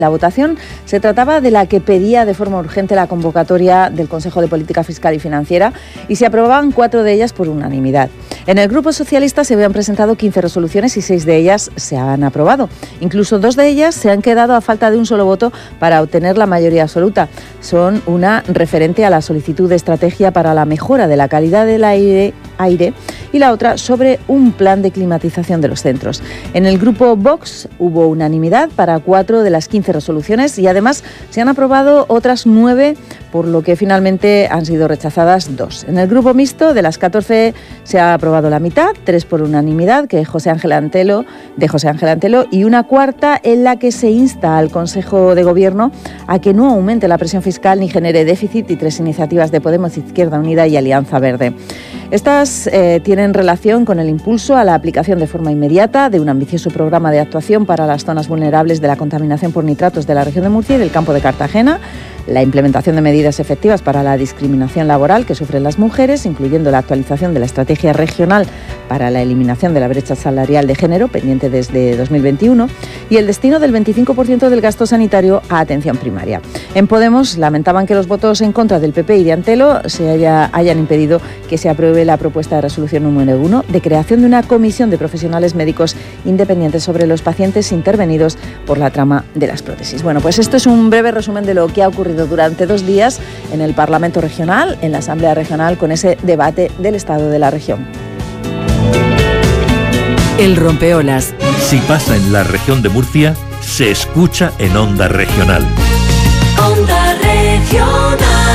La votación se trataba de la que pedía de forma urgente la convocatoria del Consejo de Política Fiscal y Financiera y se aprobaban 4 de ellas por unanimidad. En el Grupo Socialista se habían presentado 15 resoluciones y 6 de ellas se han aprobado. Incluso 2 de ellas se han quedado a falta de un solo voto para obtener la mayoría absoluta. Son una referente a la solicitud de estrategia para la mejora de la calidad del aire y la otra sobre un plan de climatización de los centros. En el Grupo Vox hubo unanimidad para 4 de las 15 resoluciones y además se han aprobado otras 9, por lo que finalmente han sido rechazadas 2. En el Grupo Mixto, de las 14 se ha aprobado la mitad, 3 por unanimidad, de José Ángel Antelo, y una cuarta en la que se insta al Consejo de Gobierno a que no aumente la presión fiscal ni genere déficit, y 3 iniciativas de Podemos, Izquierda Unida y Alianza Verde. Estas tienen relación con el impulso a la aplicación de forma inmediata de un ambicioso programa de actuación para las zonas vulnerables de la contaminación por nitratos de la región de Murcia y del Campo de Cartagena, la implementación de medidas efectivas para la discriminación laboral que sufren las mujeres, incluyendo la actualización de la estrategia regional para la eliminación de la brecha salarial de género, pendiente desde 2021, y el destino del 25% del gasto sanitario a atención primaria. En Podemos lamentaban que los votos en contra del PP y de Antelo hayan impedido que se apruebe la propuesta de resolución número 1 de creación de una comisión de profesionales médicos independientes sobre los pacientes intervenidos por la trama de las prótesis. Bueno, pues esto es un breve resumen de lo que ha ocurrido durante 2 días en el Parlamento Regional, en la Asamblea Regional, con ese debate del Estado de la región. El rompeolas. Si pasa en la región de Murcia, se escucha en Onda Regional. Onda Regional.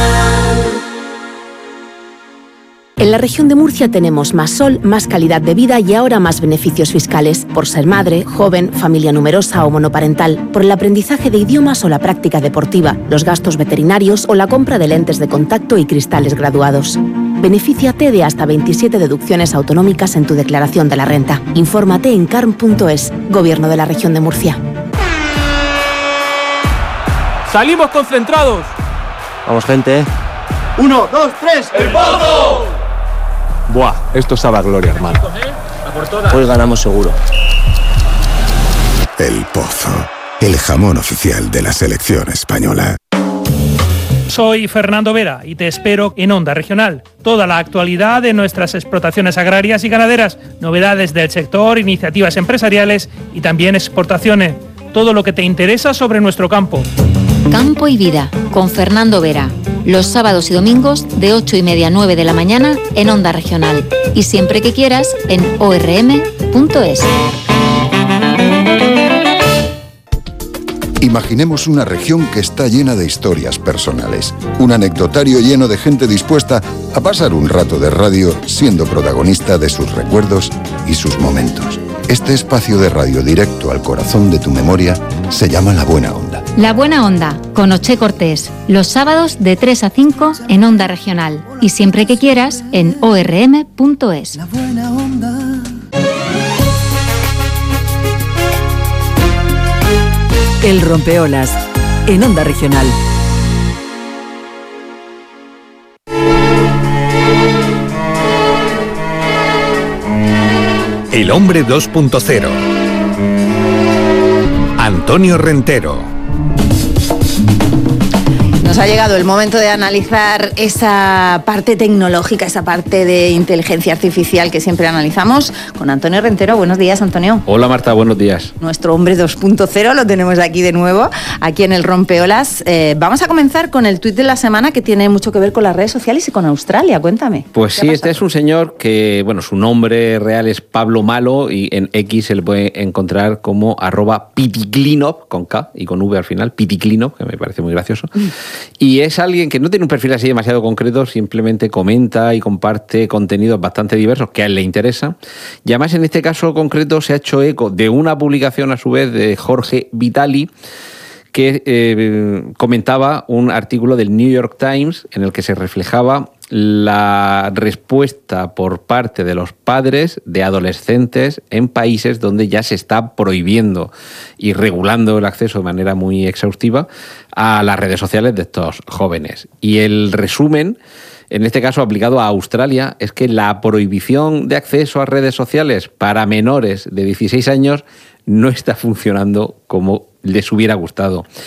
En la región de Murcia tenemos más sol, más calidad de vida y ahora más beneficios fiscales, por ser madre, joven, familia numerosa o monoparental, por el aprendizaje de idiomas o la práctica deportiva, los gastos veterinarios o la compra de lentes de contacto y cristales graduados. Benefíciate de hasta 27 deducciones autonómicas en tu declaración de la renta. Infórmate en carm.es, Gobierno de la Región de Murcia. ¡Salimos concentrados! Vamos, gente. 1, 2, 3, ¡el Pozo! Buah, esto sabe a gloria, hermano. Hoy ganamos seguro. El Pozo, el jamón oficial de la selección española. Soy Fernando Vera y te espero en Onda Regional. Toda la actualidad de nuestras explotaciones agrarias y ganaderas, novedades del sector, iniciativas empresariales y también exportaciones. Todo lo que te interesa sobre nuestro campo. Campo y Vida, con Fernando Vera. Los sábados y domingos de 8:30 a 9 de la mañana en Onda Regional. Y siempre que quieras en orm.es. Imaginemos una región que está llena de historias personales. Un anecdotario lleno de gente dispuesta a pasar un rato de radio siendo protagonista de sus recuerdos y sus momentos. Este espacio de radio directo al corazón de tu memoria se llama La Buena Onda. La Buena Onda, con Oche Cortés. Los sábados de 3 a 5 en Onda Regional. Y siempre que quieras en orm.es. La Buena Onda. El rompeolas, en Onda Regional. El hombre 2.0. Antonio Rentero. Nos ha llegado el momento de analizar esa parte tecnológica, esa parte de inteligencia artificial que siempre analizamos con Antonio Rentero. Buenos días, Antonio. Hola, Marta, buenos días. Nuestro hombre 2.0 lo tenemos aquí de nuevo, aquí en el Rompeolas. Vamos a comenzar con el tuit de la semana, que tiene mucho que ver con las redes sociales y con Australia. Cuéntame. Pues sí, este es un señor que, bueno, su nombre real es Pablo Malo y en X se le puede encontrar como @piticlinov, con K y con V al final, piticlinov, que me parece muy gracioso. Y es alguien que no tiene un perfil así demasiado concreto, simplemente comenta y comparte contenidos bastante diversos que a él le interesa. Y además, en este caso concreto, se ha hecho eco de una publicación a su vez de Jorge Vitali, que comentaba un artículo del New York Times en el que se reflejaba la respuesta por parte de los padres de adolescentes en países donde ya se está prohibiendo y regulando el acceso de manera muy exhaustiva a las redes sociales de estos jóvenes. Y el resumen, en este caso aplicado a Australia, es que la prohibición de acceso a redes sociales para menores de 16 años no está funcionando como les hubiera gustado.